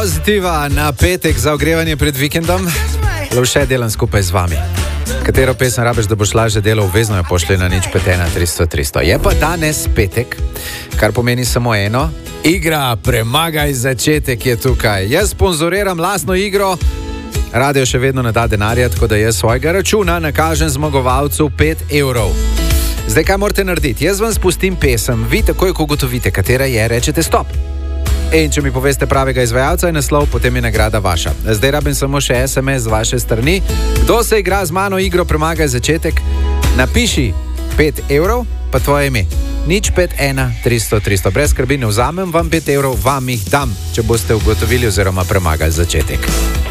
Pozitiva na petek za ogrevanje pred vikendom. Lovše delam skupaj z vami. Katero pesem rabiš, da boš lažje delal, obvezno jo pošli na 051-300-300. Je pa danes petek, kar pomeni samo eno. Igra Premagaj začetek je tukaj. Jaz sponzoriram lastno igro. Radio še vedno ne da denarja, tako da jaz svojega računa nakažem zmagovalcu 5 evrov. Zdaj, kaj morate narediti? Jaz vam spustim pesem. Vi takoj, ko ugotovite, katera je, rečete stop. In če mi poveste pravega izvajalca in naslov, potem je nagrada vaša. Zdaj rabim samo še SMS z vaše strani. Kdo se igra z mano igro Premagaj začetek? Napiši 5 evrov, pa tvoje ime. 051-300-300. Brez skrbi, ne vzamem vam 5 evrov, vam jih dam, če boste ugotovili oziroma premagali začetek.